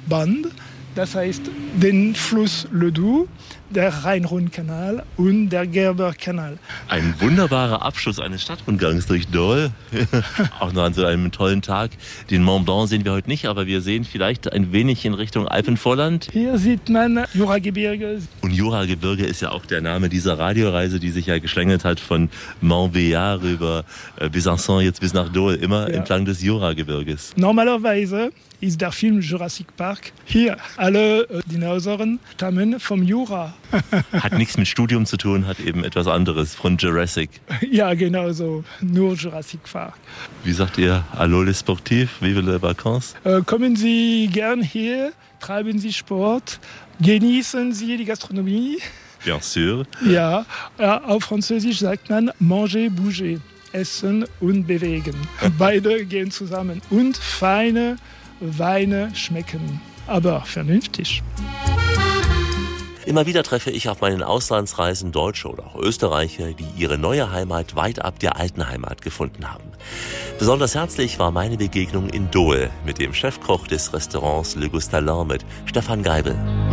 Band. Das heißt, den Fluss Le Doubs, der Rhein-Rhône-Kanal und der Gerber-Kanal. Ein wunderbarer Abschluss eines Stadtrundgangs durch Dole. Auch noch an so einem tollen Tag. Den Mont Blanc sehen wir heute nicht, aber wir sehen vielleicht ein wenig in Richtung Alpenvorland. Hier sieht man Juragebirge. Und Juragebirge ist ja auch der Name dieser Radioreise, die sich ja geschlängelt hat von Montbéliard über Besançon jetzt bis nach Dole, immer entlang des Juragebirges. Normalerweise ist der Film Jurassic Park hier. Alle Dinosauren stammen vom Jura. Hat nichts mit Studium zu tun, hat eben etwas anderes von Jurassic. Ja, genau so. Nur Jurassic Park. Wie sagt ihr, allô les sportifs, vive les vacances? Kommen Sie gern hier, treiben Sie Sport, genießen Sie die Gastronomie. Bien sûr. Ja, auf Französisch sagt man manger, bouger. Essen und bewegen. Beide gehen zusammen. Und feine Weine schmecken, aber vernünftig. Immer wieder treffe ich auf meinen Auslandsreisen Deutsche oder auch Österreicher, die ihre neue Heimat weit ab der alten Heimat gefunden haben. Besonders herzlich war meine Begegnung in Dole mit dem Chefkoch des Restaurants Le Gustalin, mit Stefan Geibel.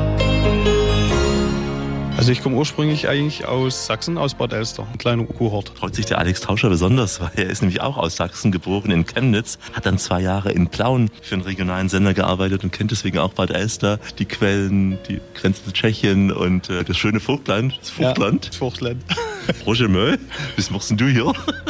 Also ich komme ursprünglich eigentlich aus Sachsen, aus Bad Elster, ein kleiner Kurort. Freut sich der Alex Tauscher besonders, weil er ist nämlich auch aus Sachsen, geboren in Chemnitz, hat dann 2 Jahre in Plauen für einen regionalen Sender gearbeitet und kennt deswegen auch Bad Elster, die Quellen, die Grenze zu Tschechien und das schöne Vogtland. Das Vogtland. Ja, das Vogtland. Roger Möll, was machst denn du hier?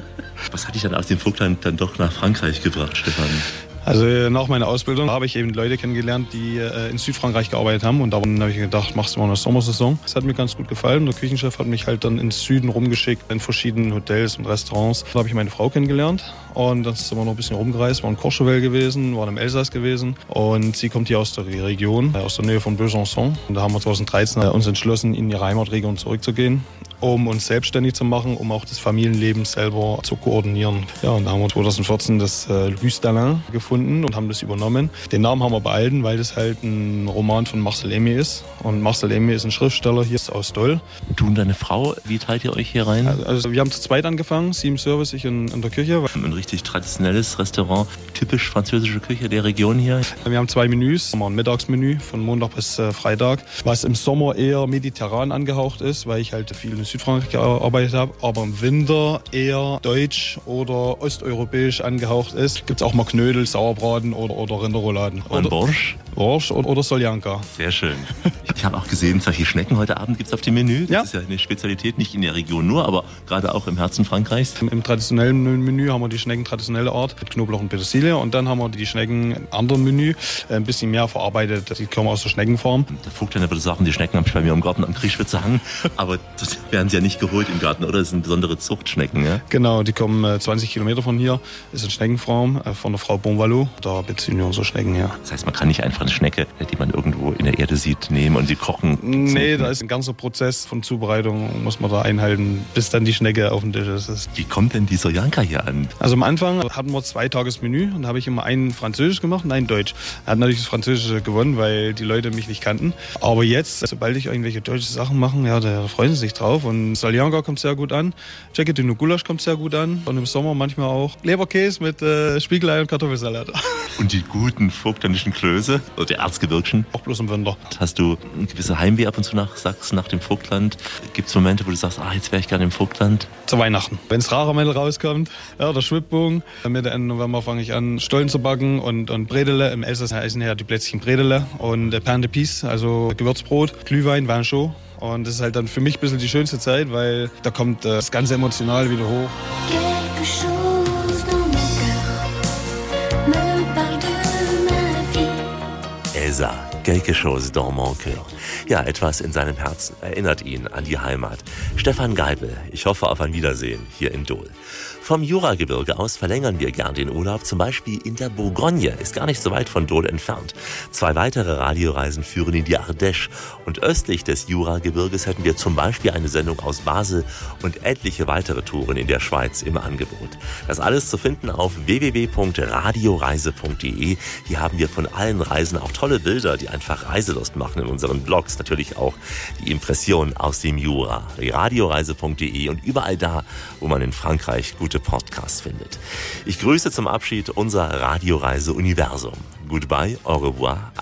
Was hat dich dann aus dem Vogtland dann doch nach Frankreich gebracht, Stefan? Also nach meiner Ausbildung habe ich eben Leute kennengelernt, die in Südfrankreich gearbeitet haben. Und darum habe ich gedacht, machst du mal eine Sommersaison. Das hat mir ganz gut gefallen. Der Küchenchef hat mich halt dann ins Süden rumgeschickt, in verschiedenen Hotels und Restaurants. Da habe ich meine Frau kennengelernt. Und dann sind wir noch ein bisschen rumgereist, waren in Courchevel gewesen, waren im Elsass gewesen. Und sie kommt hier aus der Region, aus der Nähe von Besançon. Und da haben wir 2013 uns entschlossen, in ihre Heimatregion zurückzugehen, um uns selbstständig zu machen, um auch das Familienleben selber zu koordinieren. Ja, und da haben wir 2014 das Le Gustalin gefunden und haben das übernommen. Den Namen haben wir behalten, weil das halt ein Roman von Marcel Aimé ist. Und Marcel Aimé ist ein Schriftsteller hier aus Dole. Du und deine Frau, wie teilt ihr euch hier rein? Also wir haben zu zweit angefangen, sie im Service, ich in der Küche. Ein richtig traditionelles Restaurant, typisch französische Küche der Region hier. Wir haben 2 Menüs. Wir haben ein Mittagsmenü von Montag bis Freitag, was im Sommer eher mediterran angehaucht ist, weil ich halt viel in Südfrankreich gearbeitet habe, aber im Winter eher deutsch oder osteuropäisch angehaucht ist. Gibt es auch mal Knödel, Sauerbraten oder Rinderrouladen. Und Borsch? Borsch oder Soljanka. Sehr schön. Ich habe auch gesehen, solche Schnecken heute Abend gibt es auf dem Menü. Das ist ja eine Spezialität, nicht in der Region nur, aber gerade auch im Herzen Frankreichs. Im traditionellen Menü haben wir die Schnecken traditionelle Art mit Knoblauch und Petersilie. Und dann haben wir die Schnecken im anderen Menü, ein bisschen mehr verarbeitet. Die kommen aus der Schneckenfarm. Der Vogtländer würde sagen, die Schnecken habe ich bei mir im Garten am Kriechspitze hang. Aber das werden sie ja nicht geholt im Garten, oder? Das sind besondere Zuchtschnecken, ja? Genau, die kommen 20 Kilometer von hier. Das ist eine Schneckenfarm von der Frau Bonvalo. Da beziehen wir unsere Schnecken her. Das heißt, man kann nicht einfach eine Schnecke, die man irgendwo in der Erde sieht, nehmen und sie kochen. Nee, da ist ein ganzer Prozess von Zubereitung, muss man da einhalten, bis dann die Schnecke auf dem Tisch ist. Wie kommt denn die Soljanka hier an? Also am Anfang hatten wir 2-Tages-Menü und da habe ich immer einen Französisch gemacht und einen Deutsch. Er hat natürlich das Französische gewonnen, weil die Leute mich nicht kannten. Aber jetzt, sobald ich irgendwelche deutsche Sachen mache, ja, da freuen sie sich drauf. Und Soljanka kommt sehr gut an, Jacket de Gulasch kommt sehr gut an und im Sommer manchmal auch Leberkäse mit Spiegelei und Kartoffelsalat. Und die guten vogtländischen Klöße oder die Erzgebirgschen? Auch bloß im Winter. Hast du eine gewisse Heimweh ab und zu nach Sachsen, nach dem Vogtland? Gibt es Momente, wo du sagst, jetzt wäre ich gerne im Vogtland? Zu Weihnachten. Wenn das Raramel rauskommt, ja, der Schwibbogen. Mitte Ende November fange ich an, Stollen zu backen und Bredele. Im Elsass heißen ja die Plätzchen Bredele und Pain de Pisse, also Gewürzbrot, Glühwein, Vin chaud. Und das ist halt dann für mich ein bisschen die schönste Zeit, weil da kommt das ganze emotional wieder hoch. Elsa, quelque chose dans mon cœur. Ja, etwas in seinem Herzen erinnert ihn an die Heimat. Stefan Geibel, ich hoffe auf ein Wiedersehen hier in Dole. Vom Juragebirge aus verlängern wir gern den Urlaub, zum Beispiel in der Bourgogne, ist gar nicht so weit von Dole entfernt. 2 weitere Radioreisen führen in die Ardèche und östlich des Juragebirges hätten wir zum Beispiel eine Sendung aus Basel und etliche weitere Touren in der Schweiz im Angebot. Das alles zu finden auf www.radioreise.de. Hier haben wir von allen Reisen auch tolle Bilder, die einfach Reiselust machen in unseren Blogs. Natürlich auch die Impressionen aus dem Jura. Radioreise.de und überall da, wo man in Frankreich gute Podcasts findet. Ich grüße zum Abschied unser Radioreise-Universum. Goodbye, au revoir.